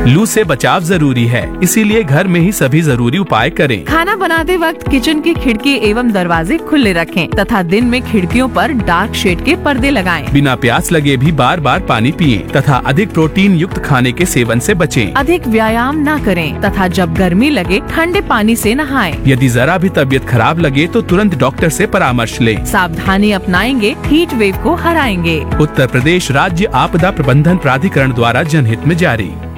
लू से बचाव जरूरी है, इसीलिए घर में ही सभी जरूरी उपाय करें। खाना बनाते वक्त किचन की खिड़की एवं दरवाजे खुले रखें तथा दिन में खिड़कियों पर डार्क शेड के पर्दे लगाएं। बिना प्यास लगे भी बार बार पानी पिएं तथा अधिक प्रोटीन युक्त खाने के सेवन से बचें। अधिक व्यायाम न करें तथा जब गर्मी लगे ठंडे पानी से नहाएं। यदि जरा भी तबीयत खराब लगे तो तुरंत डॉक्टर से परामर्श लें। सावधानी अपनाएंगे, हीट वेव को हराएंगे। उत्तर प्रदेश राज्य आपदा प्रबंधन प्राधिकरण द्वारा जनहित में जारी।